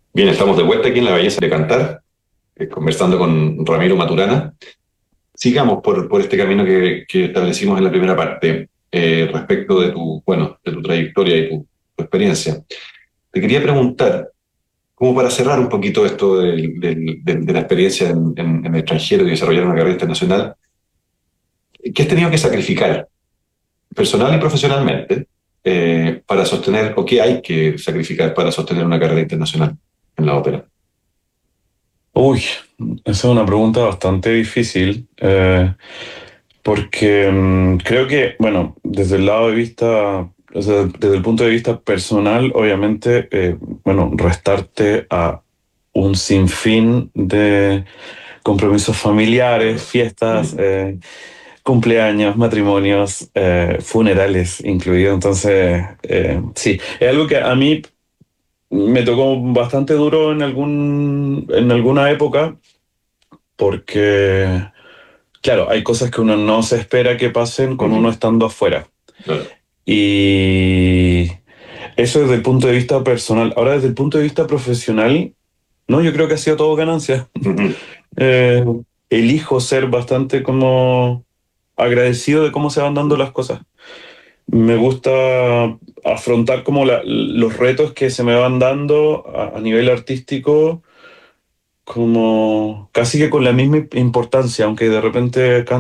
Bien, estamos de vuelta aquí en La Belleza de Cantar, conversando con Ramiro Maturana. Sigamos por este camino que establecimos en la primera parte, respecto de de tu trayectoria y tu experiencia. Te quería preguntar, como para cerrar un poquito esto de la experiencia en el extranjero y desarrollar una carrera internacional, ¿qué has tenido que sacrificar personal y profesionalmente para sostener, o qué hay que sacrificar para sostener una carrera internacional en la ópera? Uy, esa es una pregunta bastante difícil, porque creo que, bueno, desde el lado de vista, o sea, desde el punto de vista personal, obviamente, bueno, restarte a un sinfín de compromisos familiares, fiestas, Mm. cumpleaños, matrimonios, funerales incluidos. Entonces, sí, es algo que a mí me tocó bastante duro en alguna época porque, claro, hay cosas que uno no se espera que pasen con uno Ujú. estando afuera. Claro. Y eso desde el punto de vista personal. Ahora, desde el punto de vista profesional, no, yo creo que ha sido todo ganancia. Ujú. Eh, Elijo ser bastante como agradecido de cómo se van dando las cosas. Me gusta afrontar como los retos que se me van dando a nivel artístico como casi que con la misma importancia, aunque de repente